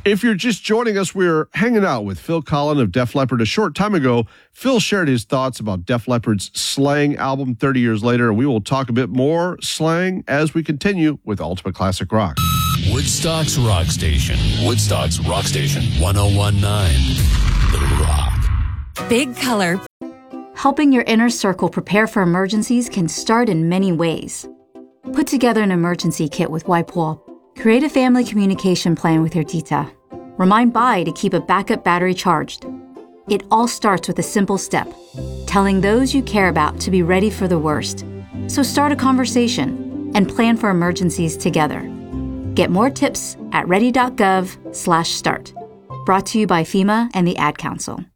If you're just joining us, we're hanging out with Phil Collen of Def Leppard. A short time ago, Phil shared his thoughts about Def Leppard's Slang album 30 years later. We will talk a bit more slang as we continue with Ultimate Classic Rock. Woodstock's Rock Station. Woodstock's Rock Station. 1019 The Rock. Big Color. Helping your inner circle prepare for emergencies can start in many ways. Put together an emergency kit with WipeWall. Create a family communication plan with your tita. Remind Bai to keep a backup battery charged. It all starts with a simple step, telling those you care about to be ready for the worst. So start a conversation and plan for emergencies together. Get more tips at ready.gov/start. Brought to you by FEMA and the Ad Council.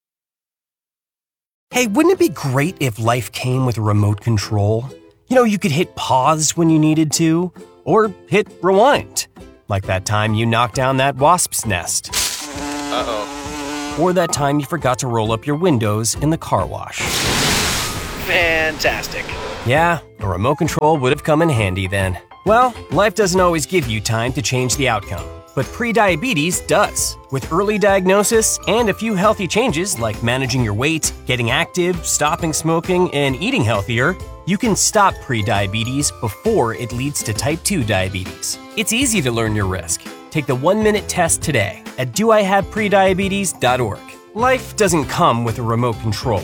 Hey, wouldn't it be great if life came with a remote control? You know, you could hit pause when you needed to, or hit rewind, like that time you knocked down that wasp's nest. Uh-oh. Or that time you forgot to roll up your windows in the car wash. Fantastic. Yeah, a remote control would have come in handy then. Well, life doesn't always give you time to change the outcome, but prediabetes does. With early diagnosis and a few healthy changes like managing your weight, getting active, stopping smoking, and eating healthier, you can stop prediabetes before it leads to type 2 diabetes. It's easy to learn your risk. Take the 1-minute test today at doihaveprediabetes.org. Life doesn't come with a remote control.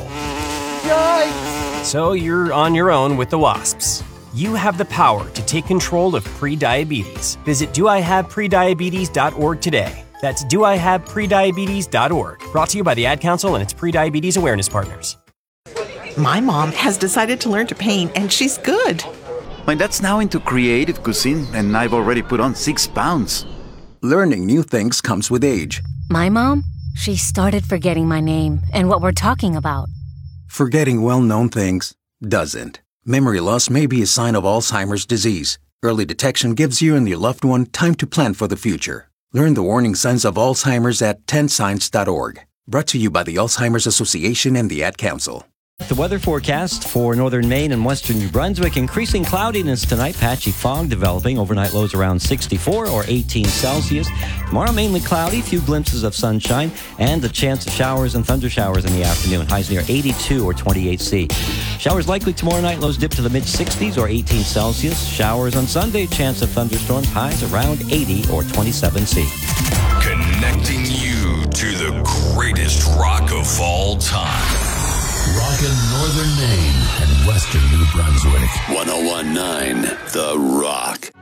Yikes! So you're on your own with the wasps. You have the power to take control of prediabetes. Visit doihaveprediabetes.org today. That's doihaveprediabetes.org. Brought to you by the Ad Council and its prediabetes awareness partners. My mom has decided to learn to paint, and she's good. My dad's now into creative cuisine, and I've already put on 6 pounds. Learning new things comes with age. My mom, she started forgetting my name and what we're talking about. Forgetting well-known things doesn't. Memory loss may be a sign of Alzheimer's disease. Early detection gives you and your loved one time to plan for the future. Learn the warning signs of Alzheimer's at 10signs.org. Brought to you by the Alzheimer's Association and the Ad Council. The weather forecast for northern Maine and western New Brunswick: increasing cloudiness tonight, patchy fog developing, overnight lows around 64 or 18 Celsius. Tomorrow mainly cloudy, few glimpses of sunshine, and a chance of showers and thunder showers in the afternoon, highs near 82 or 28 C. Showers likely tomorrow night, lows dip to the mid-60s or 18 Celsius. Showers on Sunday, chance of thunderstorms, highs around 80 or 27 C. Connecting you to the greatest rock of all time. Rockin' Northern Maine and Western New Brunswick. 1019 The Rock.